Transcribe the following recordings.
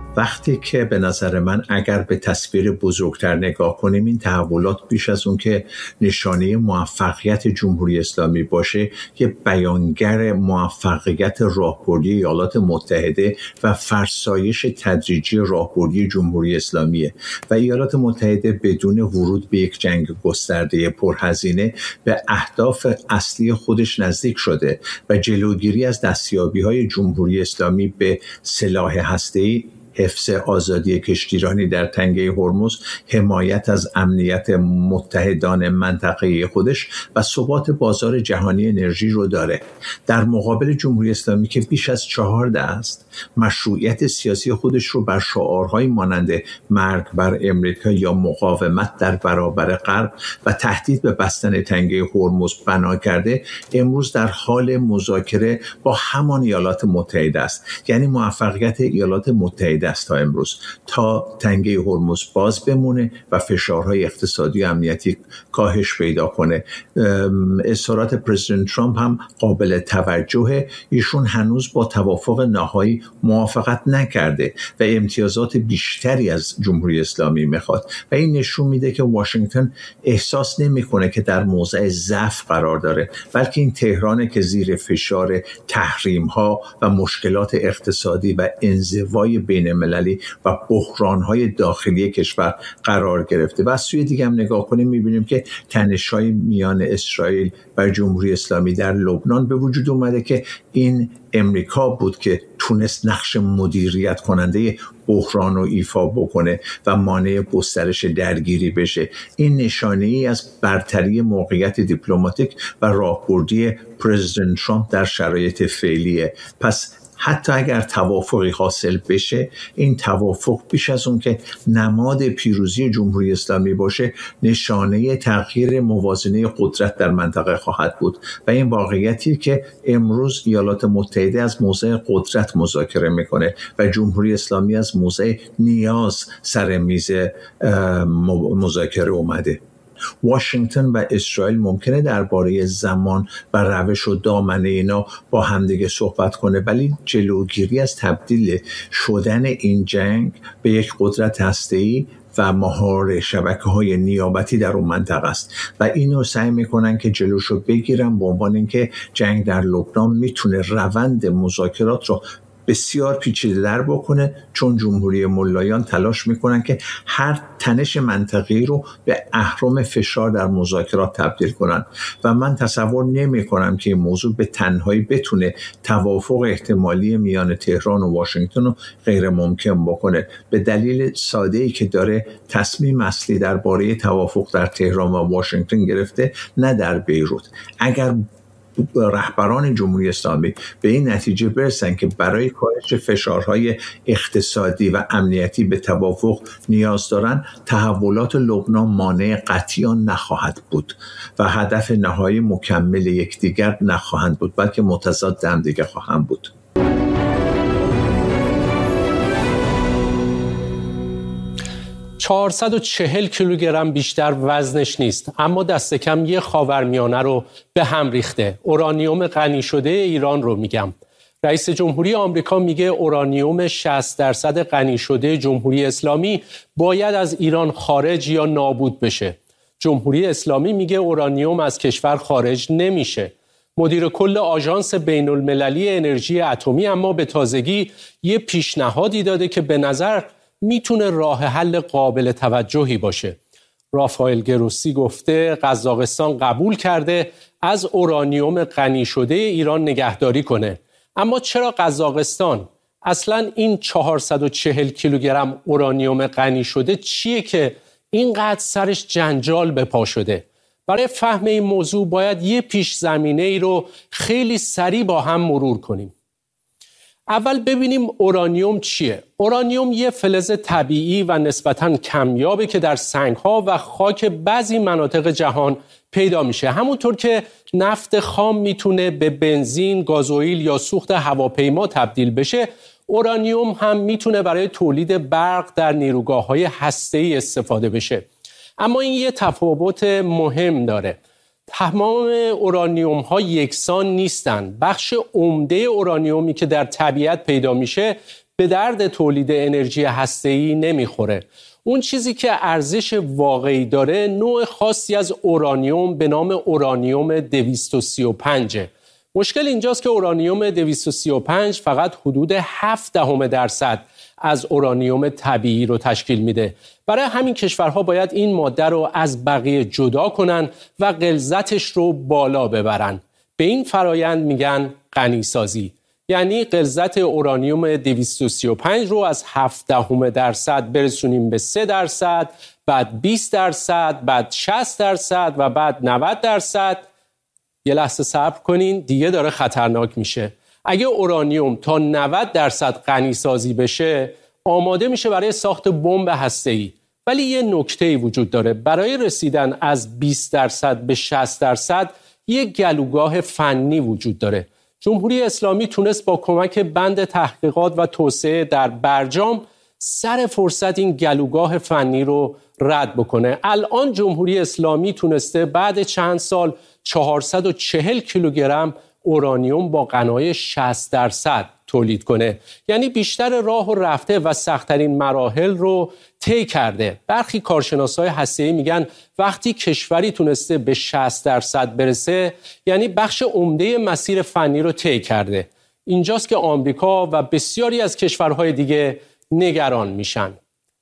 وقتی که به نظر من اگر به تصویر بزرگتر نگاه کنیم، این تحولات بیش از اون که نشانه موفقیت جمهوری اسلامی باشه، یه بیانگر موفقیت راهبردی ایالات متحده و فرسایش تدریجی راهبردی جمهوری اسلامیه و ایالات متحده بدون ورود به یک جنگ گسترده پرهزینه به اهداف اصلی خودش نزدیک شده و جلوگیری از دستیابی‌های جمهوری اسلامی به سلاح هسته‌ای، حفظ آزادی کشتیرانی در تنگه هرمز، حمایت از امنیت متحدان منطقه خودش و ثبات بازار جهانی انرژی رو داره. در مقابل جمهوری اسلامی که بیش از 14 است، مشروعیت سیاسی خودش رو بر شعارهای مانند مرگ بر امریکا یا مقاومت در برابر غرب و تهدید به بستن تنگه هرمز بنا کرده، امروز در حال مذاکره با همان ایالات متحده است. یعنی موفقیت ایالات متحده است تا امروز تا تنگه هرمز باز بمونه و فشارهای اقتصادی و امنیتی کاهش پیدا کنه. اظهارات پرزیدنت ترامپ هم قابل توجهه. ایشون هنوز با توافق نهایی موافقت نکرده و امتیازات بیشتری از جمهوری اسلامی میخواد و این نشون میده که واشنگتن احساس نمیکنه که در موضع ضعف قرار داره، بلکه این تهرانه که زیر فشار تحریم ها و مشکلات اقتصادی و انزوای بین المللی و بحران‌های داخلی کشور قرار گرفته. و از سوی دیگه هم نگاه کنیم می‌بینیم که تنش‌های میان اسرائیل و جمهوری اسلامی در لبنان به وجود اومده که این امریکا بود که تونست نقش مدیریت کننده بحران رو ایفا بکنه و مانع گسترش درگیری بشه. این نشانه‌ای از برتری موقعیت دیپلماتیک و راهبردی پرزیدنت ترامپ در شرایط فعلیه. پس حتی اگر توافقی حاصل بشه، این توافق بیش از اون که نماد پیروزی جمهوری اسلامی باشه، نشانه تغییر موازنه قدرت در منطقه خواهد بود و این واقعیتی که امروز ایالات متحده از موضع قدرت مذاکره میکنه و جمهوری اسلامی از موضع نیاز سر میز مذاکره اومده. واشنگتن و اسرائیل ممکنه درباره زمان و روش و دامنه اینا با همدیگه صحبت کنه، ولی جلوگیری از تبدیل شدن این جنگ به یک قدرت هسته‌ای و مهار شبکه‌های نیابتی در اون منطقه است و اینو سعی میکنن که جلوشو بگیرن به عنوان اینکه جنگ در لبنان میتونه روند مذاکرات رو بسیار پیچیده‌تر بکنه، چون جمهوری ملایان تلاش میکنن که هر تنش منطقی رو به اهرم فشار در مذاکرات تبدیل کنن و من تصور نمی کنم که این موضوع به تنهایی بتونه توافق احتمالی میان تهران و واشنگتن رو غیر ممکن بکنه، به دلیل ساده‌ای که داره تصمیم اصلی درباره توافق در تهران و واشنگتن گرفته، نه در بیروت. اگر رهبران جمهوری اسلامی به این نتیجه برسن که برای کاهش فشارهای اقتصادی و امنیتی به توافق نیاز دارن، تحولات لبنان مانع قطعی آن نخواهد بود و هدف نهایی مکمل یکدیگر نخواهند بود، بلکه متضاد هم دیگه خواهند بود. 440 کیلوگرم بیشتر وزنش نیست، اما دست کم یه خاورمیانه رو به هم ریخته. اورانیوم غنی شده ایران رو میگم. رئیس جمهوری آمریکا میگه اورانیوم 60% غنی شده جمهوری اسلامی باید از ایران خارج یا نابود بشه. جمهوری اسلامی میگه اورانیوم از کشور خارج نمیشه. مدیر کل آژانس بین المللی انرژی اتمی اما به تازگی یه پیشنهادی داده که به نظر میتونه راه حل قابل توجهی باشه. رافائل گروسی گفته قزاقستان قبول کرده از اورانیوم غنی شده ایران نگهداری کنه. اما چرا قزاقستان؟ اصلا این 440 کیلوگرم اورانیوم غنی شده چیه که اینقدر سرش جنجال به پا شده؟ برای فهم این موضوع باید یه پیش زمینه ای رو خیلی سریع با هم مرور کنیم. اول ببینیم اورانیوم چیه؟ اورانیوم یه فلز طبیعی و نسبتاً کمیابه که در سنگ‌ها و خاک بعضی مناطق جهان پیدا میشه. همونطور که نفت خام میتونه به بنزین، گازوئیل یا سوخت هواپیما تبدیل بشه، اورانیوم هم میتونه برای تولید برق در نیروگاه‌های هسته‌ای استفاده بشه. اما این یه تفاوت مهم داره. تمام اورانیوم ها یکسان نیستن. بخش عمده اورانیومی که در طبیعت پیدا میشه به درد تولید انرژی هسته‌ای نمیخوره. اون چیزی که ارزش واقعی داره نوع خاصی از اورانیوم به نام اورانیوم 235. مشکل اینجاست که اورانیوم 235 فقط حدود 0.7% از اورانیوم طبیعی رو تشکیل میده. برای همین کشورها باید این ماده رو از بقیه جدا کنن و غلظتش رو بالا ببرن. به این فرایند میگن غنیسازی. یعنی غلظت اورانیوم 235 رو از 0.7% برسونیم به 3%، بعد 20%، بعد 60% و بعد 90%. یه لحظه صبر کنین، دیگه داره خطرناک میشه. اگه اورانیوم تا 90% غنیسازی بشه، آماده میشه برای ساخت بمب هسته‌ای. ولی یه نکته‌ای وجود داره. برای رسیدن از 20% به 60% یه گلوگاه فنی وجود داره. جمهوری اسلامی تونست با کمک بند تحقیقات و توسعه در برجام سر فرصت این گلوگاه فنی رو رد بکنه. الان جمهوری اسلامی تونسته بعد چند سال 440 کیلوگرم اورانیوم با غنای 60% تولید کنه. یعنی بیشتر راه و رفته و سخت‌ترین مراحل رو طی کرده. برخی کارشناسای هسته‌ای میگن وقتی کشوری تونسته به 60% برسه، یعنی بخش عمده مسیر فنی رو طی کرده. اینجاست که آمریکا و بسیاری از کشورهای دیگه نگران میشن.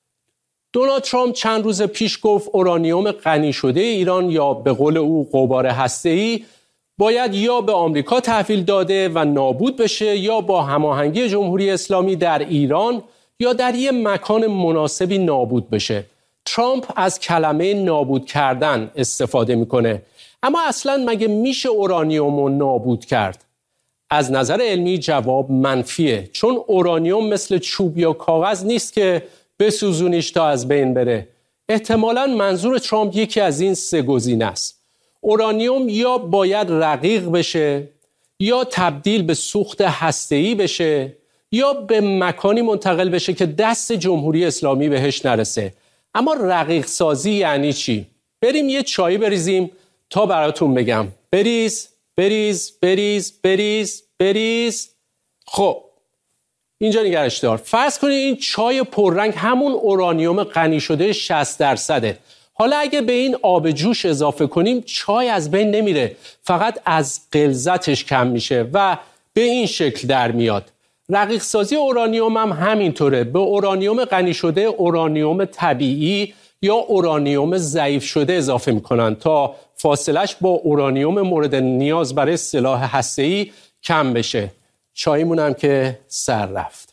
دونالد ترامپ چند روز پیش گفت اورانیوم غنی شده ایران، یا به قول او غبار هسته‌ای، باید یا به آمریکا تحویل داده و نابود بشه یا با هماهنگی جمهوری اسلامی در ایران یا در یک مکان مناسبی نابود بشه. ترامپ از کلمه نابود کردن استفاده میکنه. اما اصلاً مگه میشه اورانیوم رو نابود کرد؟ از نظر علمی جواب منفیه، چون اورانیوم مثل چوب یا کاغذ نیست که بسوزونیش تا از بین بره. احتمالاً منظور ترامپ یکی از این سه گزینه است. اورانیوم یا باید رقیق بشه، یا تبدیل به سوخت هسته‌ای بشه، یا به مکانی منتقل بشه که دست جمهوری اسلامی بهش نرسه. اما رقیق سازی یعنی چی؟ بریم یه چای بریزیم تا براتون بگم. بریز بریز بریز بریز بریز. خب اینجا نگرش دار. فرض کنید این چای پررنگ همون اورانیوم غنی شده 60%. حالا اگه به این آب جوش اضافه کنیم چای از بین نمیره، فقط از غلظتش کم میشه و به این شکل در میاد. رقیق سازی اورانیوم هم همینطوره. به اورانیوم غنی شده اورانیوم طبیعی یا اورانیوم ضعیف شده اضافه میکنن تا فاصلش با اورانیوم مورد نیاز برای سلاح هسته‌ای کم بشه. چایمون هم که سر رفت.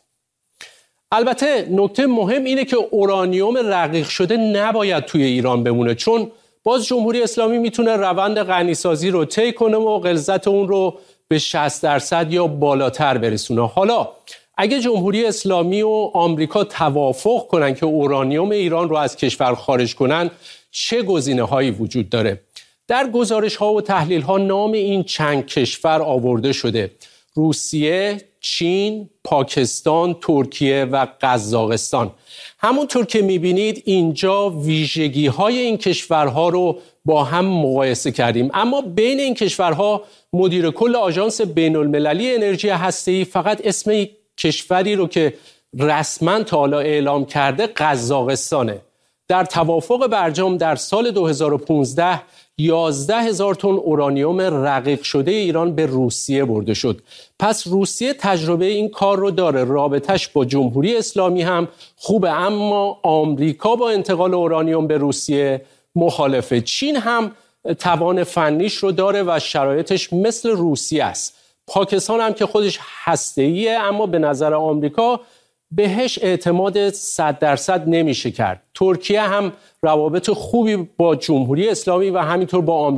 البته نکته مهم اینه که اورانیوم رقیق شده نباید توی ایران بمونه، چون باز جمهوری اسلامی میتونه روند غنیسازی رو طی کنه و غلظت اون رو به 60% یا بالاتر برسونه. حالا اگه جمهوری اسلامی و آمریکا توافق کنن که اورانیوم ایران رو از کشور خارج کنن، چه گزینه‌هایی وجود داره؟ در گزارش‌ها و تحلیل‌ها نام این چند کشور آورده شده: روسیه، چین، پاکستان، ترکیه و قزاقستان. همونطور که می‌بینید اینجا ویژگی‌های این کشورها رو با هم مقایسه کردیم، اما بین این کشورها مدیر کل آژانس بین‌المللی انرژی هسته‌ای فقط اسم کشوری رو که رسما تا حالا اعلام کرده قزاقستانه. در توافق برجام در سال 2015 11,000 تن اورانیوم رقیق شده ایران به روسیه برده شد. پس روسیه تجربه این کار رو داره، رابطش با جمهوری اسلامی هم خوبه، اما آمریکا با انتقال اورانیوم به روسیه مخالفه. چین هم توان فنیش رو داره و شرایطش مثل روسیه است. پاکستان هم که خودش هسته‌ایه، اما به نظر آمریکا بهش اعتماد 100% نمیشه کرد. ترکیه هم روابط خوبی با جمهوری اسلامی و همینطور با آمریکا